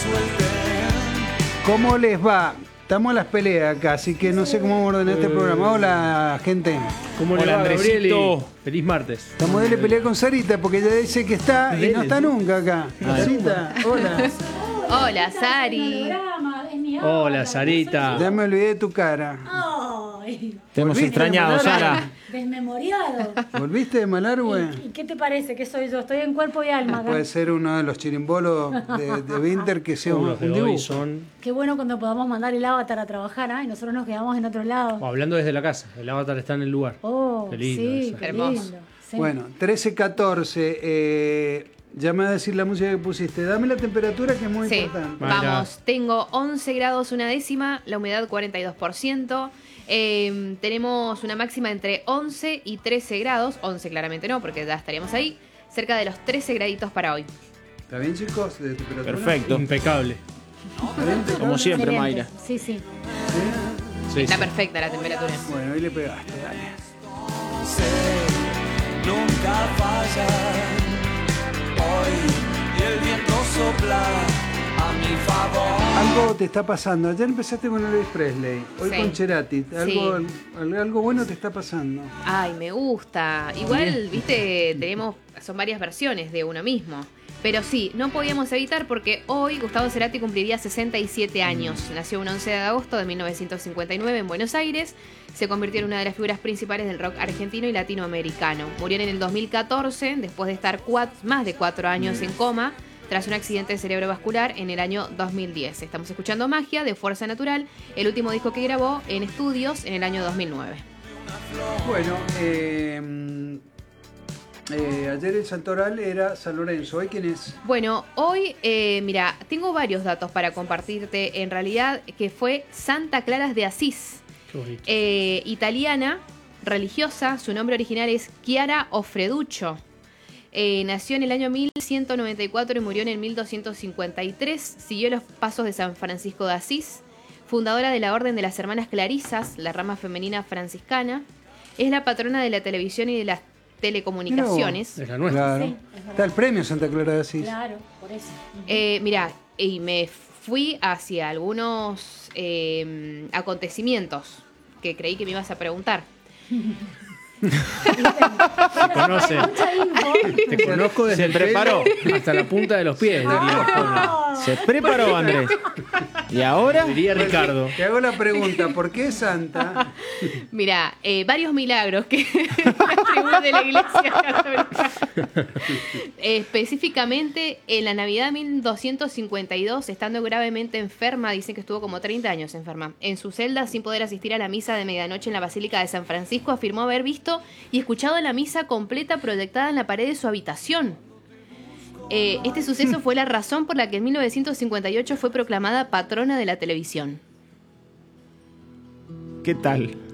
¿Cómo les va? Estamos a las peleas acá, así que no sé cómo vamos a ordenar este programa. Hola, gente. ¿Cómo le va, Andresito? Feliz martes. Estamos de pelea con Sarita porque ella dice que está y no está nunca acá. Sarita, hola. Hola, Sari. Hola, Sarita. Ya me olvidé de tu cara. Ay, Te hemos extrañado, Sara. desmemoriado. ¿Volviste de Malargüe? ¿Y qué te parece que soy yo? Estoy en cuerpo y alma acá. Puede ser uno de los chirimbolos de Winter que sea un Los de hoy dibujo. son... Qué bueno cuando podamos mandar el avatar a trabajar, ¿ah? Y nosotros nos quedamos en otro lado. Hablando desde la casa, el avatar está en el lugar. Oh, Qué lindo sí, eso. qué Hermoso. lindo. Sí. Bueno, 13:14. Ya me va a decir la música que pusiste. Dame la temperatura que es muy Sí, importante. vamos. Tengo 11 grados una décima, la humedad 42%. Tenemos una máxima entre 11 y 13 grados. 11 claramente no, porque ya estaríamos ahí. Cerca de los 13 graditos para hoy. ¿Está bien, chicos? ¿De temperatura? Perfecto. Impecable. ¿Está bien, impecable? Como siempre, Excelente. Mayra. Sí, sí. ¿Sí? Sí, Está sí. perfecta la temperatura. Bueno, ahí le pegaste, dale. Nunca falla. Hoy y el viento sopla a mi favor. Algo te está pasando. Ayer empezaste con Elvis Presley, hoy Sí. con Cerati. Algo, Sí. algo bueno te está pasando. Ay, me gusta. Igual, viste, son varias versiones de uno mismo. Pero sí, no podíamos evitar porque hoy Gustavo Cerati cumpliría 67 años. Nació un 11 de agosto de 1959 en Buenos Aires. Se convirtió en una de las figuras principales del rock argentino y latinoamericano. Murió en el 2014, después de estar más de 4 años en coma, tras un accidente cerebrovascular en el año 2010. Estamos escuchando Magia, de Fuerza Natural, el último disco que grabó en estudios en el año 2009. Bueno, ayer el santoral era San Lorenzo. ¿Hoy quién es? Bueno, hoy, mira, tengo varios datos para compartirte. En realidad, que fue Santa Clara de Asís, Qué bonito. italiana, religiosa. Su nombre original es Chiara Offreduccio. Nació en el año 1194 y murió en el 1253. Siguió los pasos de San Francisco de Asís. Fundadora de la Orden de las Hermanas Clarisas, la rama femenina franciscana. Es la patrona de la televisión y de las telecomunicaciones. Es la nuestra. Claro. Sí, es verdad. Está el premio Santa Clara de Asís. Claro, por eso. Mirá, y me fui hacia algunos acontecimientos que creí que me ibas a preguntar. Te conoce. Mucha info. Te conozco desde Se el pelo preparó. hasta la punta de los pies, diría, Se preparó, Andrés. ¿Y ahora? diría Ricardo. Te hago la pregunta, ¿por qué Santa? Mirá, varios milagros que atribuye la Iglesia Católica. Específicamente, en la Navidad de 1252, estando gravemente enferma, dicen que estuvo como 30 años enferma, en su celda sin poder asistir a la misa de medianoche en la Basílica de San Francisco, afirmó haber visto y escuchado la misa completa proyectada en la pared de su habitación. Este suceso fue la razón por la que en 1958 fue proclamada patrona de la televisión. ¿Qué tal?